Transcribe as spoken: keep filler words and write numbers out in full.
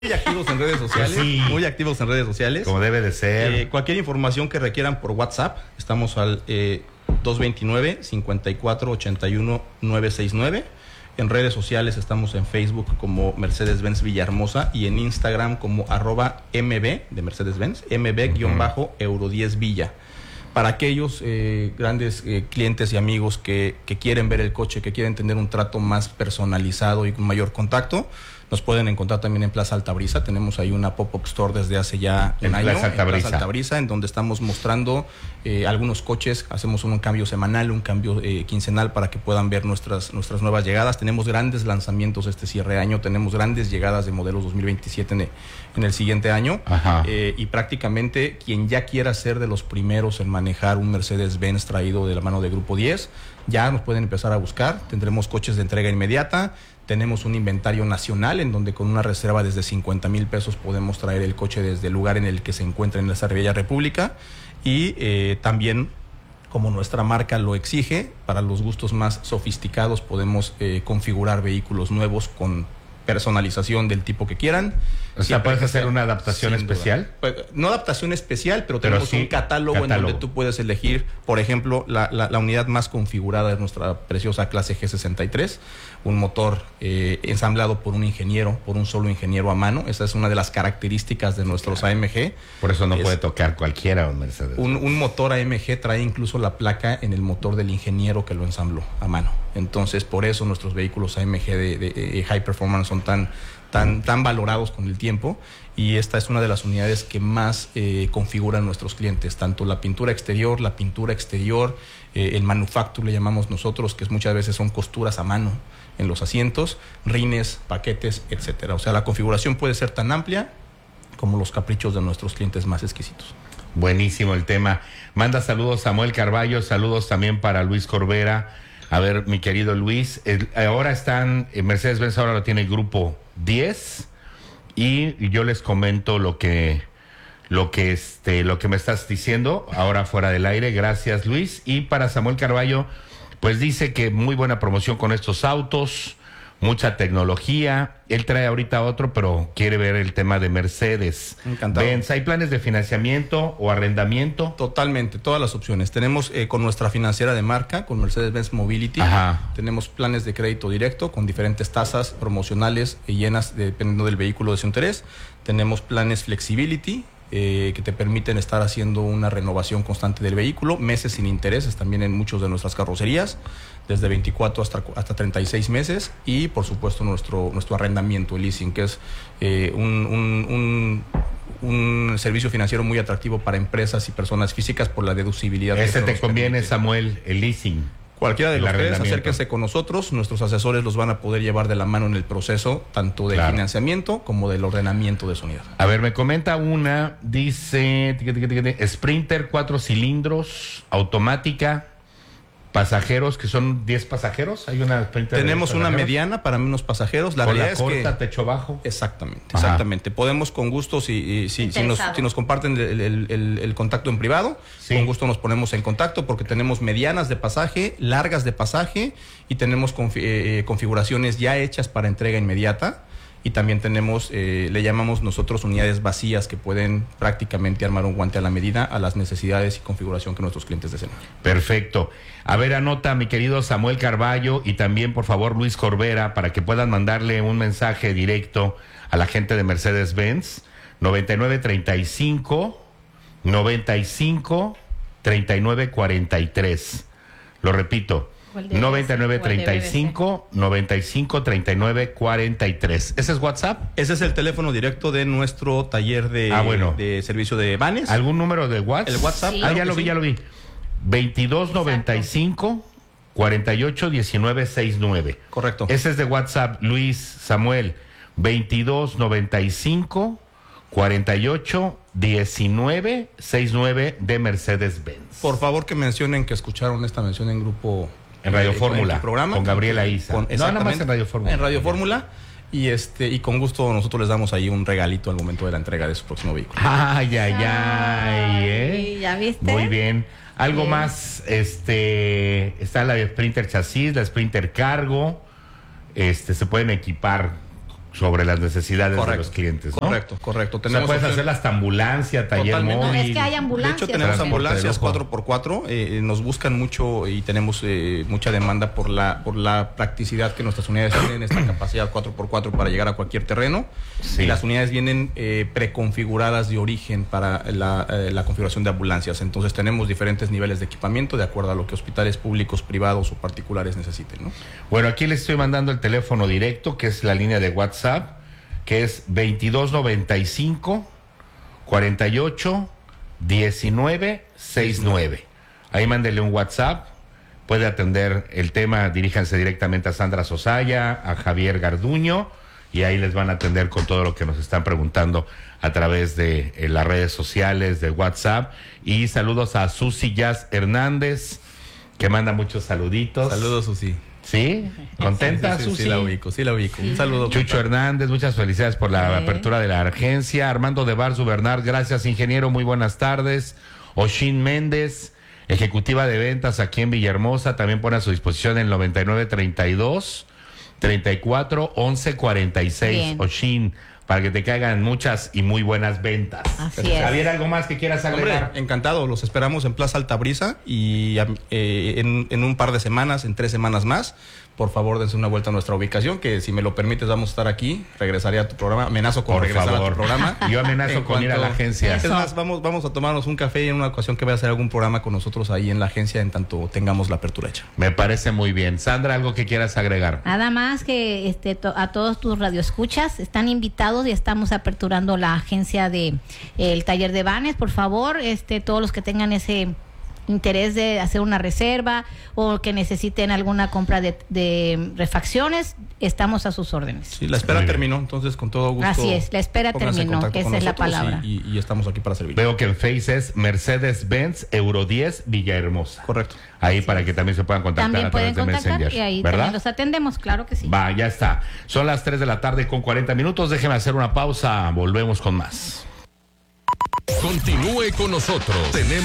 Muy activos en redes sociales, Sí. muy activos en redes sociales. Como debe de ser. Eh, cualquier información que requieran por WhatsApp, estamos al eh, dos veintinueve, cincuenta y cuatro, ochenta y uno, novecientos sesenta y nueve. En redes sociales estamos en Facebook como Mercedes-Benz Villahermosa y en Instagram como arroba mb de Mercedes-Benz, mb-euro diez Villa. Para aquellos eh, grandes eh, clientes y amigos que, que quieren ver el coche, que quieren tener un trato más personalizado y con mayor contacto, nos pueden encontrar también en Plaza Altabrisa. Tenemos ahí una pop-up store desde hace ya un en año. Plaza Altabrisa. En Plaza Altabrisa, en donde estamos mostrando eh, algunos coches. Hacemos un cambio semanal, un cambio eh, quincenal para que puedan ver nuestras, nuestras nuevas llegadas. Tenemos grandes lanzamientos este cierre de año. Tenemos grandes llegadas de modelos dos mil veintisiete en el, en el siguiente año. Eh, y prácticamente quien ya quiera ser de los primeros en manejar un Mercedes-Benz traído de la mano de Grupo diez, ya nos pueden empezar a buscar. Tendremos coches de entrega inmediata. Tenemos un inventario nacional en donde con una reserva desde cincuenta mil pesos podemos traer el coche desde el lugar en el que se encuentra en esa bella república. Y eh, también, como nuestra marca lo exige, para los gustos más sofisticados podemos eh, configurar vehículos nuevos con personalización del tipo que quieran. O sea, ¿puedes hacer una adaptación especial? Pues, no adaptación especial, pero, pero tenemos sí, un catálogo, catálogo en donde tú puedes elegir, por ejemplo, la, la, la unidad más configurada es nuestra preciosa clase G sesenta y tres, un motor eh, ensamblado por un ingeniero, por un solo ingeniero a mano. Esa es una de las características de nuestros claro. A M G. Por eso no es puede tocar cualquiera un Mercedes. Un, un motor A M G trae incluso la placa en el motor del ingeniero que lo ensambló a mano. Entonces, por eso nuestros vehículos A M G de, de, de High Performance son tan, tan, tan valorados con el tiempo. Y esta es una de las unidades que más eh, configuran nuestros clientes, tanto la pintura exterior, la pintura exterior, eh, el manufacture le llamamos nosotros, que es, muchas veces son costuras a mano en los asientos, rines, paquetes, etcétera. O sea, la configuración puede ser tan amplia como los caprichos de nuestros clientes más exquisitos. Buenísimo el tema. Manda saludos Samuel Carballo, saludos también para Luis Corbera. A ver, mi querido Luis, el, ahora están, eh, Mercedes-Benz ahora lo tiene el grupo diez, y yo les comento lo que, lo que este, lo que me estás diciendo ahora fuera del aire. Gracias, Luis. Y para Samuel Carballo, pues dice que muy buena promoción con estos autos, mucha tecnología. Él trae ahorita otro, pero quiere ver el tema de Mercedes. Encantado. Benz, ¿hay planes de financiamiento o arrendamiento? Totalmente, todas las opciones. Tenemos eh, con nuestra financiera de marca, con Mercedes-Benz Mobility, Ajá. tenemos planes de crédito directo con diferentes tasas promocionales y llenas de, dependiendo del vehículo de su interés. Tenemos planes Flexibility, Eh, que te permiten estar haciendo una renovación constante del vehículo, meses sin intereses también en muchos de nuestras carrocerías, desde veinticuatro hasta, hasta treinta y seis meses, y por supuesto nuestro, nuestro arrendamiento, el leasing, que es eh, un, un, un, un servicio financiero muy atractivo para empresas y personas físicas por la deducibilidad. Ese te conviene, permite. Samuel, el leasing. Cualquiera de los tres, acérquense con nosotros. Nuestros asesores los van a poder llevar de la mano en el proceso, tanto del claro. financiamiento como del ordenamiento de su unidad. A ver, me comenta una, dice, Sprinter, cuatro cilindros, automática, pasajeros, que son diez pasajeros. Hay una Sprinter. Tenemos una mediana para menos pasajeros. La con realidad la corta, es que techo bajo. Exactamente, Ajá. exactamente. Podemos con gusto, si, si, si, nos, si nos comparten el, el, el, el contacto en privado, sí. con gusto nos ponemos en contacto, porque tenemos medianas de pasaje, largas de pasaje, y tenemos confi eh, configuraciones ya hechas para entrega inmediata. Y también tenemos, eh, le llamamos nosotros unidades vacías, que pueden prácticamente armar un guante a la medida a las necesidades y configuración que nuestros clientes deseen. Perfecto. A ver, anota, mi querido Samuel Carballo, y también, por favor, Luis Corbera, para que puedan mandarle un mensaje directo a la gente de Mercedes-Benz. noventa y nueve treinta y cinco, noventa y cinco, treinta y nueve cuarenta y tres. Lo repito. noventa y nueve treinta y cinco, noventa y cinco, treinta y nueve cuarenta y tres. ¿Ese es WhatsApp? Ese es el teléfono directo de nuestro taller de, ah, bueno. de servicio de vanes. ¿Algún número de WhatsApp? El WhatsApp. Sí. Ah, ya lo vi, sí. ya lo vi. veintidós noventa y cinco, cuarenta y ocho, diecinueve sesenta y nueve. Correcto. Ese es de WhatsApp, Luis Samuel. veintidós noventa y cinco, cuarenta y ocho, diecinueve sesenta y nueve de Mercedes-Benz. Por favor, que mencionen que escucharon esta mención en grupo. En Radio Fórmula, programa, con Gabriela Isa. Con, no, nada más en Radio Fórmula. En Radio Fórmula. Y este y con gusto nosotros les damos ahí un regalito al momento de la entrega de su próximo vehículo. Ay, ay, ay. ¿eh? ¿Ya viste? Muy bien. Algo bien. más, este, está la Sprinter Chasis, la Sprinter Cargo. Este, se pueden equipar sobre las necesidades correcto, de los clientes, ¿no? Correcto, correcto. O sea, puedes hacer hasta ambulancia, taller Totalmente. móvil. No, es que hay ambulancias. De hecho, tenemos también. ambulancias cuatro por cuatro, eh, nos buscan mucho y tenemos eh, mucha demanda por la por la practicidad que nuestras unidades tienen, esta capacidad cuatro por cuatro para llegar a cualquier terreno. Sí. Y las unidades vienen eh, preconfiguradas de origen para la, eh, la configuración de ambulancias. Entonces tenemos diferentes niveles de equipamiento de acuerdo a lo que hospitales públicos, privados o particulares necesiten, ¿no? Bueno, aquí les estoy mandando el teléfono directo, que es la línea de WhatsApp, que es veintidós noventa y cinco, cuarenta y ocho, diecinueve, sesenta y nueve. Ahí mándele un WhatsApp, puede atender el tema, diríjanse directamente a Sandra Sosaya, a Javier Garduño, y ahí les van a atender con todo lo que nos están preguntando a través de eh, las redes sociales, de WhatsApp. Y saludos a Susi Jazz Hernández, que manda muchos saluditos. Saludos, Susi. ¿Sí? ¿Contenta, sí, sí, sí, Susi? sí la ubico, sí la ubico. Sí. Un saludo. Chucho Hernández, muchas felicidades por la Sí. apertura de la agencia. Armando de Barzu Bernard, gracias, ingeniero, muy buenas tardes. Oshin Méndez, ejecutiva de ventas aquí en Villahermosa, también pone a su disposición el noventa y nueve treinta y dos, treinta y cuatro, once cuarenta y seis. Bien. Oshin, para que te caigan muchas y muy buenas ventas. Así es. Javier, ¿algo más que quieras agregar? Hombre, encantado, los esperamos en Plaza Altabrisa y eh, en, en un par de semanas, en tres semanas más. Por favor, dense una vuelta a nuestra ubicación, que si me lo permites vamos a estar aquí. Regresaré a tu programa. Amenazo con Por regresar favor. a tu programa. Yo amenazo En con ir a la agencia. Es más, vamos, vamos a tomarnos un café y en una ocasión que vaya a hacer algún programa con nosotros ahí en la agencia en tanto tengamos la apertura hecha. Me parece muy bien. Sandra, ¿algo que quieras agregar? Nada más que este to- a todos tus radioescuchas están invitados y estamos aperturando la agencia de eh, el taller de vanes, por favor, este todos los que tengan ese interés de hacer una reserva o que necesiten alguna compra de, de refacciones, estamos a sus órdenes. Sí, la espera Muy bien. terminó, entonces con todo gusto. Así es, la espera pónganse en terminó, contacto esa con es la nosotros palabra. Y, y- y estamos aquí para servir. Veo que en Face es Mercedes-Benz Euro diez Villahermosa. Correcto. Ahí para que también se puedan contactar También a través pueden de contactar Messenger. y ahí ¿verdad? también los atendemos, claro que sí. Va, ya está. Son las tres de la tarde con cuarenta minutos. Déjeme hacer una pausa. Volvemos con más. Continúe con nosotros. Tenemos